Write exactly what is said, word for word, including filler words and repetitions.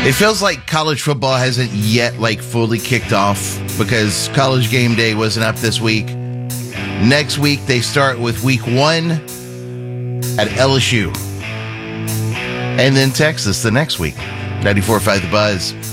It feels like college football hasn't yet like fully kicked off because College Game Day wasn't up this week. Next week, they start with week one at L S U. And then Texas the next week. ninety-four point five The Buzz.